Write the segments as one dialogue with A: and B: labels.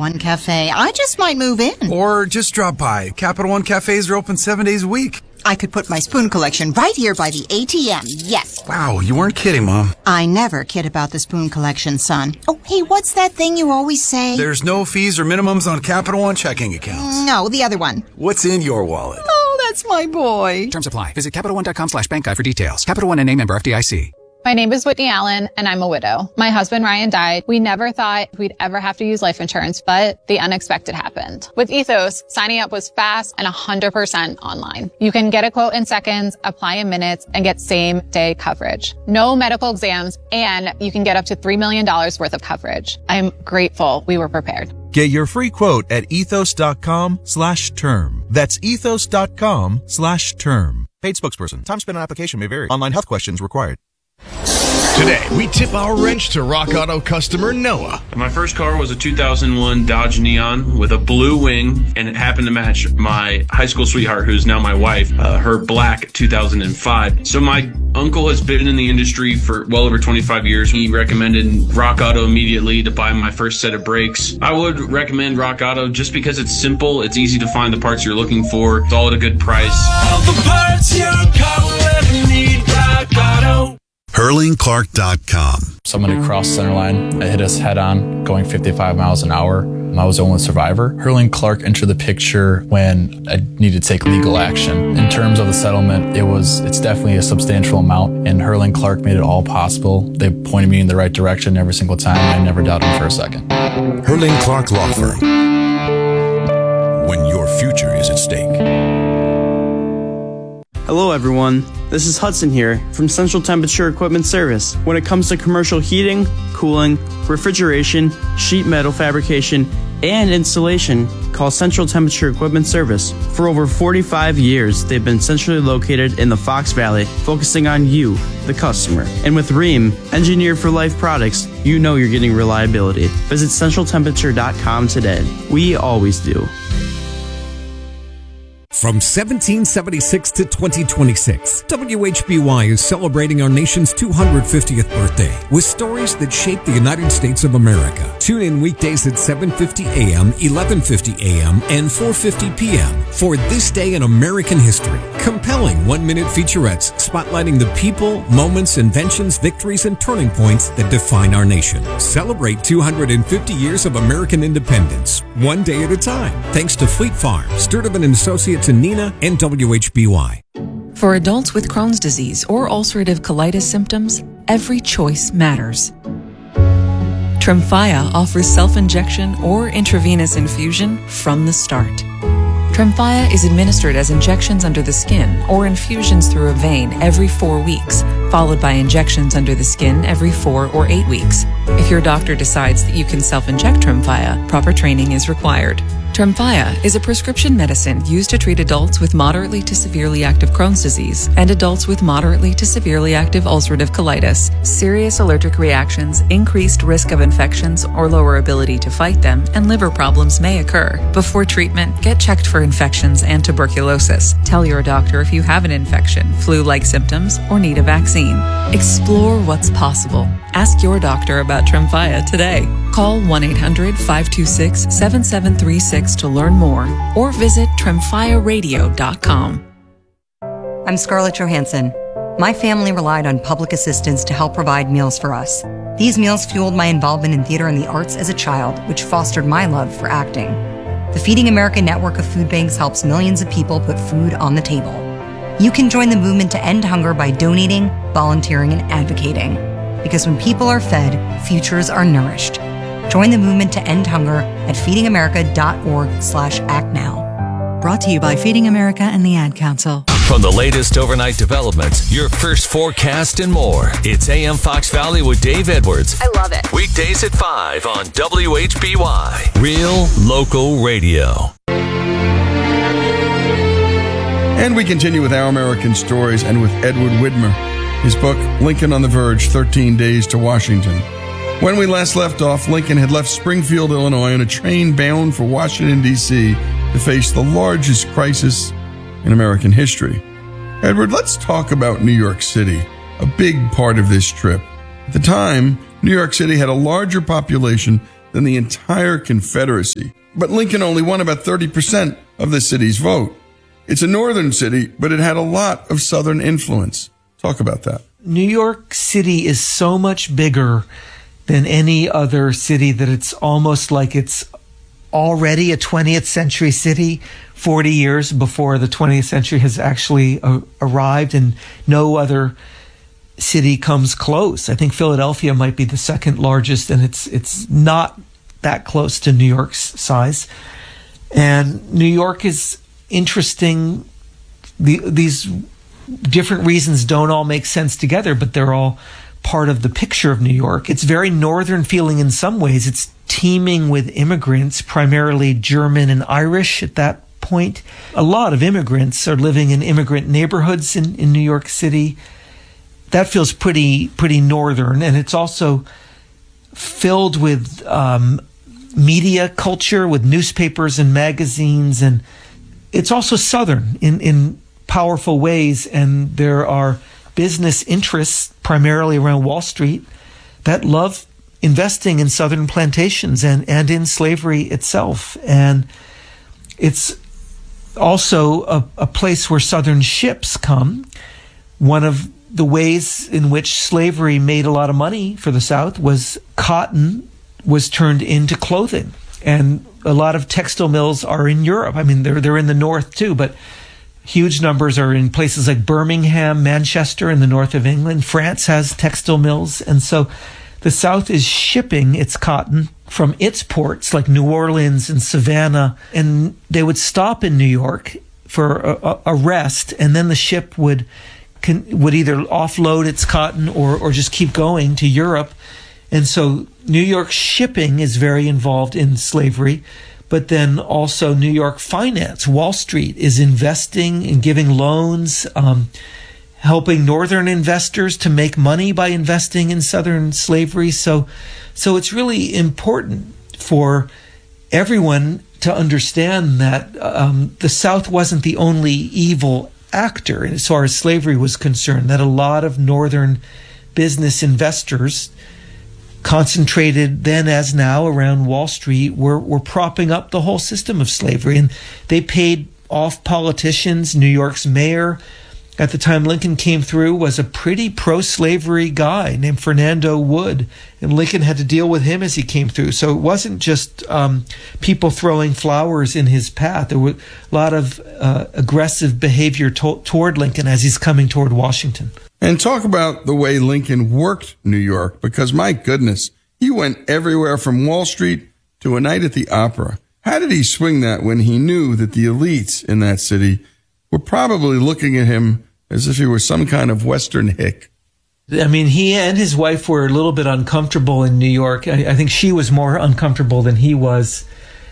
A: One Cafe. I just might move in.
B: Or just drop by. Capital One Cafes are open 7 days a week.
A: I could put my spoon collection right here by the ATM. Yes.
B: Wow, you weren't kidding, Mom.
A: I never kid about the spoon collection, son. Oh, hey, what's that thing you always say?
B: There's no fees or minimums on Capital One checking accounts.
A: No, the other one.
B: What's in your wallet?
A: Oh, that's my boy.
C: Terms apply. Visit CapitalOne.com/bank guide for details. Capital One NA, member FDIC.
D: My name is Whitney Allen, and I'm a widow. My husband, Ryan, died. We never thought we'd ever have to use life insurance, but the unexpected happened. With Ethos, signing up was fast and 100% online. You can get a quote in seconds, apply in minutes, and get same-day coverage. No medical exams, and you can get up to $3 million worth of coverage. I'm grateful we were prepared.
E: Get your free quote at ethos.com/term. That's ethos.com/term. Paid spokesperson. Time spent on application may vary. Online health questions required.
F: Today, we tip our wrench to Rock Auto customer Noah.
G: My first car was a 2001 Dodge Neon with a blue wing, and it happened to match my high school sweetheart, who's now my wife, her black 2005. So my uncle has been in the industry for well over 25 years. He recommended Rock Auto immediately to buy my first set of brakes. I would recommend Rock Auto just because it's simple, it's easy to find the parts you're looking for, it's all at a good price.
H: All the parts your car will ever need, Rock Auto.
I: HurlingClark.com.
J: Somebody crossed center line. It hit us head on, going 55 miles an hour. I was the only survivor. Hurling Clark entered the picture when I needed to take legal action. In terms of the settlement, it's definitely a substantial amount, and Hurling Clark made it all possible. They pointed me in the right direction every single time, and I never doubted them for a second.
I: Hurling Clark Law Firm. When your future is at stake.
K: Hello everyone, this is Hudson here from Central Temperature Equipment Service. When it comes to commercial heating, cooling, refrigeration, sheet metal fabrication, and installation, call Central Temperature Equipment Service. For over 45 years, they've been centrally located in the Fox Valley, focusing on you, the customer. And with Rheem, engineered for life products, you know you're getting reliability. Visit centraltemperature.com today. We always do.
L: From 1776 to 2026, WHBY is celebrating our nation's 250th birthday with stories that shaped the United States of America. Tune in weekdays at 7:50 a.m., 11:50 a.m., and 4:50 p.m. for This Day in American History. Compelling one-minute featurettes spotlighting the people, moments, inventions, victories, and turning points that define our nation. Celebrate 250 years of American independence, one day at a time. Thanks to Fleet Farm, Sturtevant & Associates, and Nina, and WHBY.
M: For adults with Crohn's disease or ulcerative colitis symptoms, every choice matters. Tremfya offers self-injection or intravenous infusion from the start. Tremfya is administered as injections under the skin or infusions through a vein every 4 weeks, followed by injections under the skin every 4 or 8 weeks. If your doctor decides that you can self-inject Tremfya, proper training is required. Tremfya is a prescription medicine used to treat adults with moderately to severely active Crohn's disease and adults with moderately to severely active ulcerative colitis. Serious allergic reactions, increased risk of infections or lower ability to fight them, and liver problems may occur. Before treatment, get checked for infections and tuberculosis. Tell your doctor if you have an infection, flu-like symptoms, or need a vaccine. Explore what's possible. Ask your doctor about Tremfya today. Call 1-800-526-7736 to learn more or visit tremfyaradio.com.
N: I'm Scarlett Johansson. My family relied on public assistance to help provide meals for us. These meals fueled my involvement in theater and the arts as a child, which fostered my love for acting. The Feeding America network of food banks helps millions of people put food on the table. You can join the movement to end hunger by donating, volunteering, and advocating. Because when people are fed, futures are nourished. Join the movement to end hunger at feedingamerica.org/actnow.
O: Brought to you by Feeding America and the Ad Council.
P: From the latest overnight developments, your first forecast and more. It's AM Fox Valley with Dave Edwards.
Q: I love it.
P: Weekdays at 5 on WHBY. Real local radio.
R: And we continue with Our American Stories and with Edward Widmer. His book, Lincoln on the Verge, 13 Days to Washington. When we last left off, Lincoln had left Springfield, Illinois on a train bound for Washington, D.C. to face the largest crisis in American history. Edward, let's talk about New York City, a big part of this trip. At the time, New York City had a larger population than the entire Confederacy. But Lincoln only won about 30% of the city's vote. It's a northern city, but it had a lot of southern influence. Talk about that.
Q: New York City is so much bigger than any other city that it's almost like it's already a 20th century city 40 years before the 20th century has actually arrived, and no other city comes close. I think Philadelphia might be the second largest, and it's not that close to New York's size. And New York is interesting. These different reasons don't all make sense together, but they're all part of the picture of New York. It's very northern feeling in some ways. It's teeming with immigrants, primarily German and Irish at that point. A lot of immigrants are living in immigrant neighborhoods in New York City. That feels pretty northern, and it's also filled with media culture, with newspapers and magazines, and it's also southern in powerful ways, and there are business interests, primarily around Wall Street, that love investing in southern plantations and in slavery itself. And it's also a place where southern ships come. One of the ways in which slavery made a lot of money for the South was cotton was turned into clothing. And a lot of textile mills are in Europe. I mean, they're in the North too, but huge numbers are in places like Birmingham, Manchester in the north of England. France has textile mills. And so the South is shipping its cotton from its ports like New Orleans and Savannah. And they would stop in New York for a rest. And then the ship would either offload its cotton or just keep going to Europe. And so New York shipping is very involved in slavery. But then also New York finance, Wall Street is investing and giving loans, helping northern investors to make money by investing in southern slavery. So it's really important for everyone to understand that the South wasn't the only evil actor as far as slavery was concerned, that a lot of northern business investors concentrated then as now around Wall Street were propping up the whole system of slavery. And they paid off politicians. New York's mayor at the time Lincoln came through was a pretty pro-slavery guy named Fernando Wood. And Lincoln had to deal with him as he came through. So it wasn't just people throwing flowers in his path. There was a lot of aggressive behavior toward Lincoln as he's coming toward Washington.
R: And talk about the way Lincoln worked New York, because my goodness, he went everywhere from Wall Street to a night at the opera. How did he swing that when he knew that the elites in that city were probably looking at him as if he were some kind of Western hick?
Q: I mean, he and his wife were a little bit uncomfortable in New York. I think she was more uncomfortable than he was.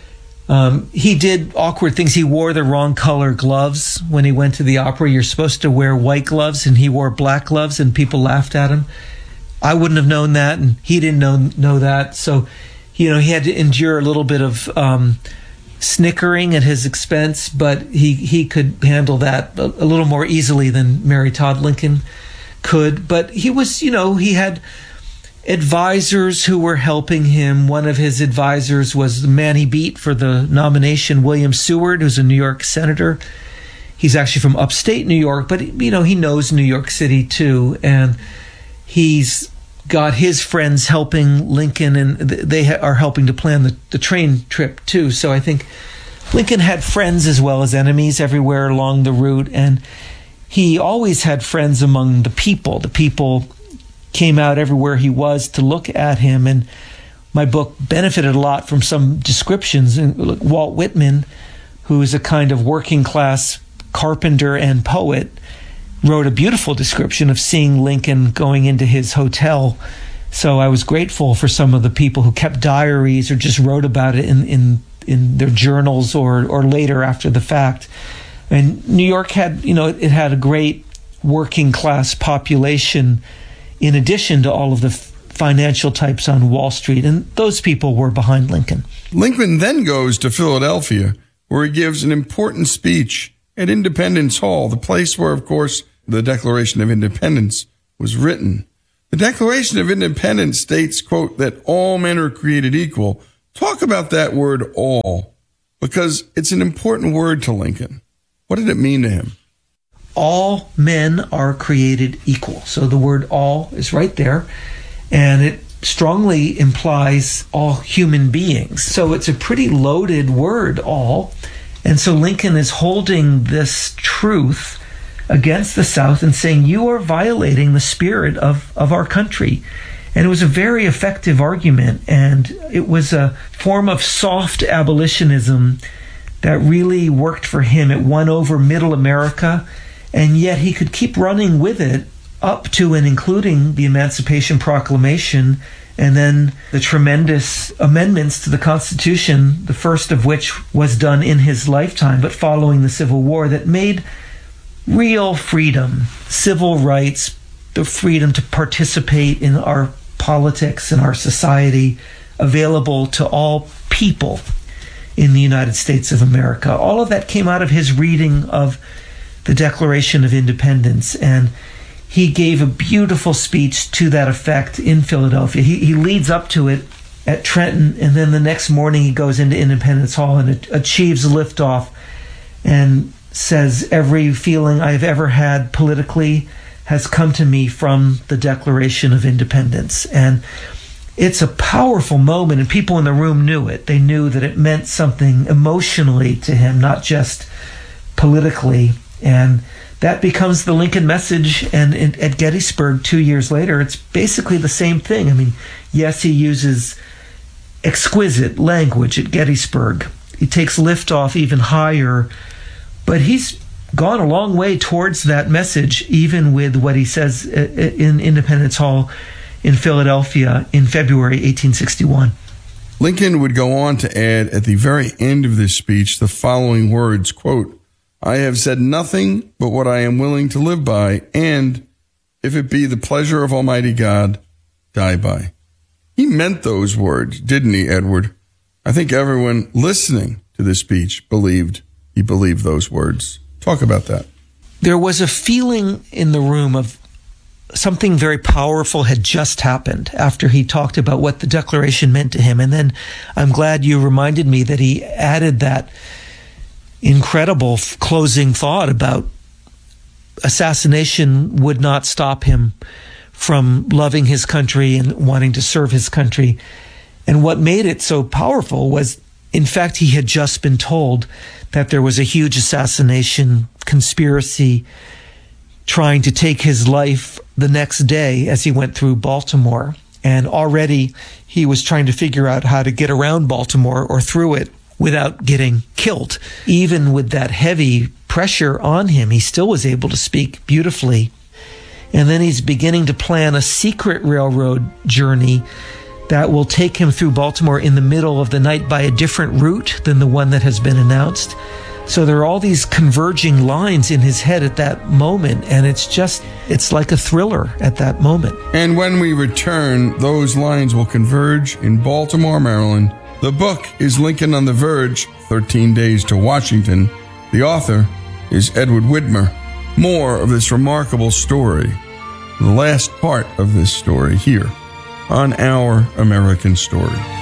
Q: He did awkward things. He wore the wrong color gloves when he went to the opera. You're supposed to wear white gloves, and he wore black gloves, and people laughed at him. I wouldn't have known that, and he didn't know that. So, he had to endure a little bit of snickering at his expense, but he could handle that a little more easily than Mary Todd Lincoln could. But he was, he had advisors who were helping him. One of his advisors was the man he beat for the nomination, William Seward, who's a New York senator. He's actually from upstate New York, but he knows New York City too, and he's got his friends helping Lincoln, and they are helping to plan the train trip too. So I think Lincoln had friends as well as enemies everywhere along the route, and he always had friends among the people. The people came out everywhere he was to look at him, and my book benefited a lot from some descriptions. Walt Whitman, who is a kind of working class carpenter and poet, wrote a beautiful description of seeing Lincoln going into his hotel. So I was grateful for some of the people who kept diaries or just wrote about it in their journals or later after the fact. And New York had, it had a great working class population in addition to all of the financial types on Wall Street, and those people were behind Lincoln.
R: Lincoln then goes to Philadelphia, where he gives an important speech at Independence Hall, the place where, of course, the Declaration of Independence was written. The Declaration of Independence states, quote, that all men are created equal, Talk about that word all, because it's an important word to Lincoln. What did it mean to him?
Q: All men are created equal. So the word all is right there, and it strongly implies all human beings. So it's a pretty loaded word, all. And so Lincoln is holding this truth against the South and saying, you are violating the spirit of our country. And it was a very effective argument, and it was a form of soft abolitionism that really worked for him. It won over middle America, and yet he could keep running with it up to and including the Emancipation Proclamation, and then the tremendous amendments to the Constitution, the first of which was done in his lifetime, but following the Civil War, that made real freedom, civil rights, the freedom to participate in our politics and our society available to all people in the United States of America. All of that came out of his reading of the Declaration of Independence, and he gave a beautiful speech to that effect in Philadelphia. He leads up to it at Trenton, and then the next morning he goes into Independence Hall and achieves liftoff and says, every feeling I've ever had politically has come to me from the Declaration of Independence. And it's a powerful moment, and people in the room knew it. They knew that it meant something emotionally to him, not just politically. And that becomes the Lincoln message. And at Gettysburg 2 years later, it's basically the same thing. I mean, yes, he uses exquisite language at Gettysburg. He takes liftoff even higher, but he's gone a long way towards that message, even with what he says in Independence Hall in Philadelphia in February 1861.
R: Lincoln would go on to add at the very end of this speech the following words, quote, I have said nothing but what I am willing to live by, and, if it be the pleasure of Almighty God, die by. He meant those words, didn't he, Edward? I think everyone listening to this speech believed he believed those words. Talk about that.
Q: There was a feeling in the room of something very powerful had just happened after he talked about what the Declaration meant to him. And then I'm glad you reminded me that he added that incredible closing thought about assassination would not stop him from loving his country and wanting to serve his country. And what made it so powerful was, in fact, he had just been told that there was a huge assassination conspiracy trying to take his life the next day as he went through Baltimore. And already he was trying to figure out how to get around Baltimore or through it without getting killed. Even with that heavy pressure on him, he still was able to speak beautifully. And then he's beginning to plan a secret railroad journey that will take him through Baltimore in the middle of the night by a different route than the one that has been announced. So there are all these converging lines in his head at that moment, and it's like a thriller at that moment.
R: And when we return, those lines will converge in Baltimore, Maryland. The book is Lincoln on the Verge, 13 Days to Washington. The author is Edward Widmer. More of this remarkable story, the last part of this story here on Our American Story.